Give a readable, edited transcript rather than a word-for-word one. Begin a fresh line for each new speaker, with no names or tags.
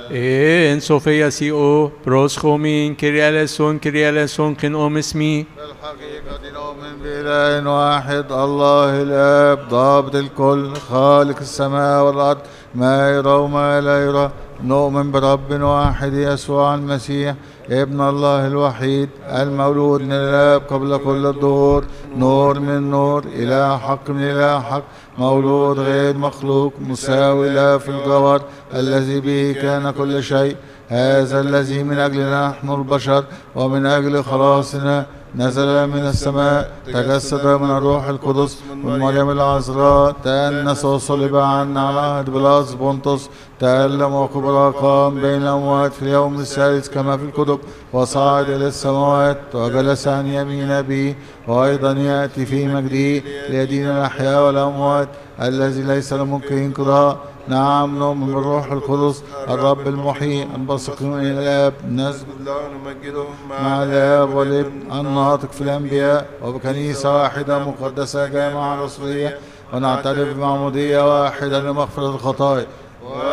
En Sofia Sio, Proschomin, Kyrieleson, Kyrieleson, Kin Omesmi.
بالحقيقة نؤمن بإله واحد الله الآب ضابط الكل خالق السماء والأرض ما يرى وما لا يرى. نؤمن برب واحد يسوع المسيح ابن الله الوحيد المولود من الآب قبل كل الدهور نور من نور إله حق من إله حق مولود غير مخلوق مساوي له في الجوهر الذي به كان كل شيء. هذا الذي من أجلنا نحن البشر ومن أجل خلاصنا نزل من السماء تجسد من الروح القدس من مريم العذراء تأنس وصلب عنا على عهد بلاطس بنطس تألم وكبر قام بين الأموات في اليوم الثالث كما في الكتب وصعد إلى السماوات وجلس عن يمين أبيه وأيضا يأتي في مجده ليدين الأحياء والأموات الذي ليس له ممكن انقضاء. نعم نؤمن بالروح القدس الرب المحيي المنبثق من الآب نسجد له ونمجده مع الآب والابن الناطق في الأنبياء وبكنيسة واحدة مقدسة جامعة رسولية ونعترف بمعمودية واحدة لمغفرة الخطايا